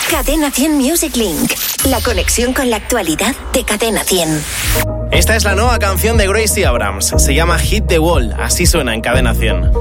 Cadena 100 Music Link. La conexión con la actualidad de Cadena 100. Esta es la nueva canción de Gracie Abrams. Se llama Hit the Wall. Así suena en Cadena 100.